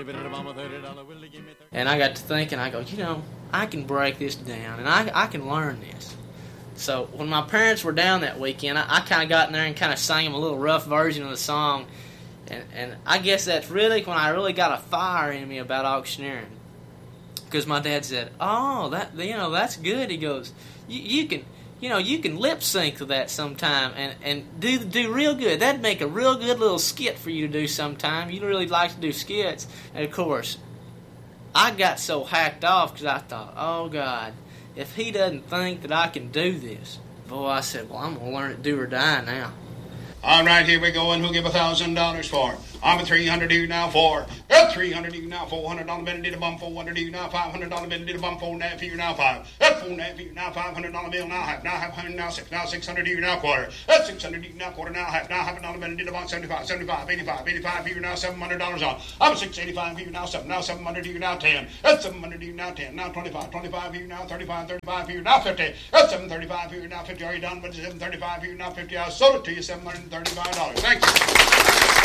And I got to thinking, I go, I can break this down, and I can learn this. So when my parents were down that weekend, I kind of got in there and kind of sang them a little rough version of the song. And I guess that's really when I really got a fire in me about auctioneering. Because my dad said, "Oh, that's good." He goes, "You can lip sync to that sometime and do real good. That'd make a real good little skit for you to do sometime. You really like to do skits." And of course, I got so hacked off because I thought, "Oh God, if he doesn't think that I can do this," boy, I said, "Well, I'm gonna learn it do or die now." All right, here we go, and who'll give $1,000 for? I'm a 300 you now for. At 300 you now, $400 bill, did a bum, 400 you now, $500 bill, did a bum, 4.5 you now, 5. At 4.5 you now, $500 bill, now half, 100 now 6, now 600 you now quarter. At 600 you now quarter, now half a dollar bill, did a bum, 75, 85 you now, $700 on. I'm a 685 you now 7, now 700 you now 10. At 700 you now 10, now 25 you now 35 you now 50. At 735 you now 50. Are you done with 735 you now 50? I sold it to you, $735. Thank you.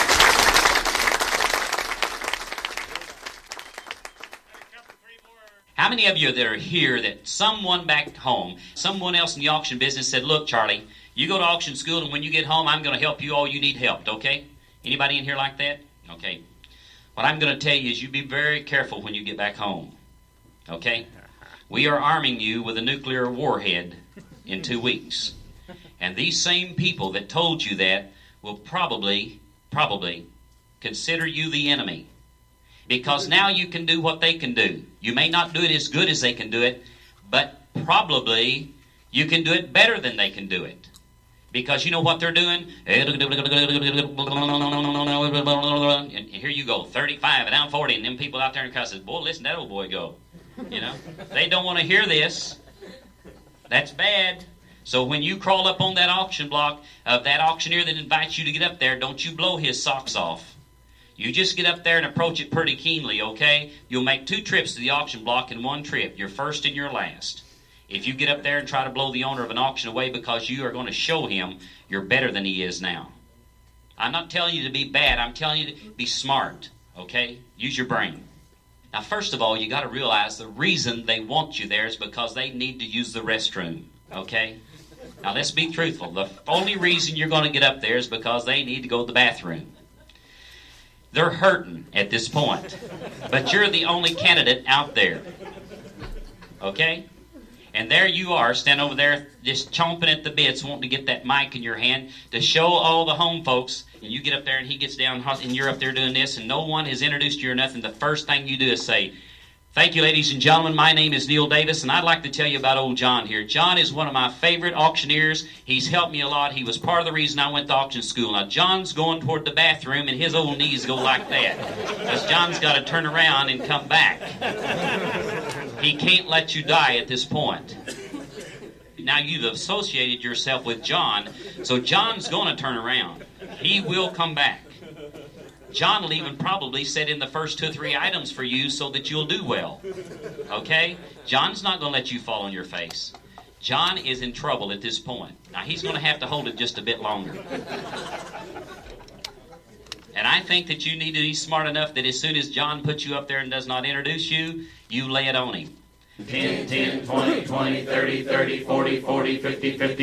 How many of you that are here that someone back home, someone else in the auction business said, "Look, Charlie, you go to auction school, and when you get home, I'm going to help you all you need helped," okay? Anybody in here like that? Okay. What I'm going to tell you is you be very careful when you get back home, okay? We are arming you with a nuclear warhead in 2 weeks. And these same people that told you that will probably consider you the enemy. Because now you can do what they can do. You may not do it as good as they can do it, but probably you can do it better than they can do it. Because you know what they're doing? And here you go, 35 and down 40, and them people out there in the crowd says, "Boy, listen to that old boy go." They don't want to hear this. That's bad. So when you crawl up on that auction block of that auctioneer that invites you to get up there, don't you blow his socks off. You just get up there and approach it pretty keenly, okay? You'll make 2 trips to the auction block in 1 trip, your first and your last. If you get up there and try to blow the owner of an auction away because you are going to show him you're better than he is now. I'm not telling you to be bad. I'm telling you to be smart, okay? Use your brain. Now, first of all, you got to realize the reason they want you there is because they need to use the restroom, okay? Now, let's be truthful. The only reason you're going to get up there is because they need to go to the bathroom. They're hurting at this point, but you're the only candidate out there, okay? And there you are, standing over there just chomping at the bits, wanting to get that mic in your hand to show all the home folks, and you get up there and he gets down and you're up there doing this, and no one has introduced you or nothing. The first thing you do is say, "Thank you, ladies and gentlemen. My name is Neil Davis, and I'd like to tell you about old John here. John is one of my favorite auctioneers. He's helped me a lot. He was part of the reason I went to auction school." Now, John's going toward the bathroom, and his old knees go like that, because John's got to turn around and come back. He can't let you die at this point. Now, you've associated yourself with John, so John's going to turn around. He will come back. John will even probably set in the first 2 or 3 items for you so that you'll do well. Okay? John's not going to let you fall on your face. John is in trouble at this point. Now, he's going to have to hold it just a bit longer. And I think that you need to be smart enough that as soon as John puts you up there and does not introduce you, you lay it on him. 10, 10, 20, 20, 30, 30, 40, 40, 50, 50.